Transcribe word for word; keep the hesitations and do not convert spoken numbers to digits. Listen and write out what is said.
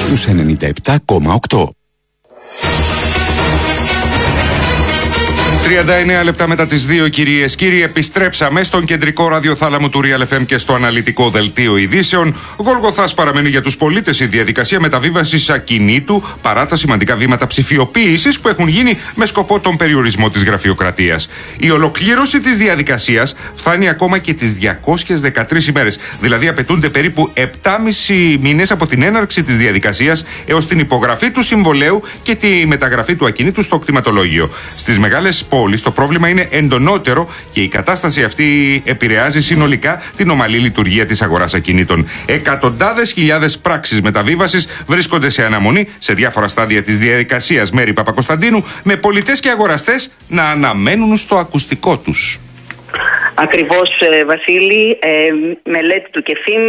στους ενενήντα επτά κόμμα οκτώ. τριάντα εννέα λεπτά μετά τις δύο, κυρίες κύριοι, επιστρέψαμε στον κεντρικό ραδιοθάλαμο του Real εφ εμ και στο αναλυτικό δελτίο ειδήσεων. Γολγοθάς παραμένει για τους πολίτες η διαδικασία μεταβίβασης ακινήτου παρά τα σημαντικά βήματα ψηφιοποίησης που έχουν γίνει με σκοπό τον περιορισμό της γραφειοκρατίας. Η ολοκλήρωση της διαδικασίας φτάνει ακόμα και τις διακόσιες δεκατρείς ημέρες. Δηλαδή απαιτούνται περίπου επτά και μισό μήνες από την έναρξη της διαδικασίας έως την υπογραφή του συμβολέου και τη μεταγραφή του ακινήτου στο κτηματολόγιο. Στις μεγάλες πόλεις το πρόβλημα είναι εντονότερο και η κατάσταση αυτή επηρεάζει συνολικά την ομαλή λειτουργία της αγοράς ακινήτων. Εκατοντάδες χιλιάδες πράξεις μεταβίβασης βρίσκονται σε αναμονή σε διάφορα στάδια της διαδικασίας. Μέρη Παπακοσταντίνου, με πολιτές και αγοραστές να αναμένουν στο ακουστικό τους. Ακριβώς, Βασίλη, ε, μελέτη του ΚΕΦΙΜ